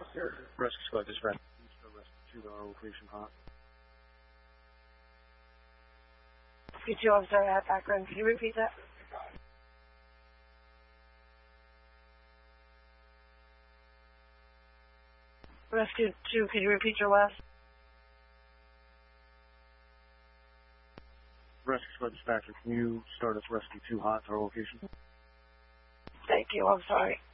Rescue Squad dispatch. Rescue 2 to our location hot. Rescue 2, I'm sorry, I have background. Can you repeat that? Rescue 2, can you repeat your last? Rescue Squad dispatcher, can you start us Rescue 2 hot to our location? Thank you, I'm sorry.